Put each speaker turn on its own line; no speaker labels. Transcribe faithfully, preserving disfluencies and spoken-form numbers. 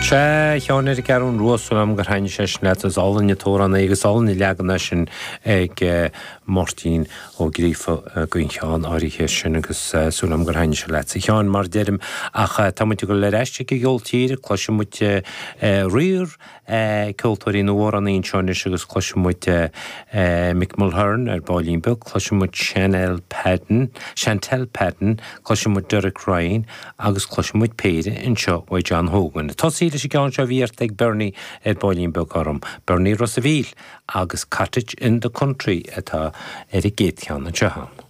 sé teanna ar ceann ruasúlam gur haine sé net as álanne tóranna agus álanna leganna sin ag Martin ó grífa goin teán áirithe sin agus súlam gur haine se leit. Teán mar deirm ach támuinte go le reiste go gheoltíir cloisimuite riúr ceoltóirí nó óranna on seánis agus cloisimuite Mick Mulhern ar Bálín Beag, cloisimuite Chanel Patton, Chantel Patton, cloisimuite Derek Ryan agus cloisimuite Péide in seo ó John Hogan. Tosíle sé gan se bhíart ag Bernie ar Bálín Beag orm, Bernie Rossaville agus Cottage in the Country atá ar i géad cheanna teán.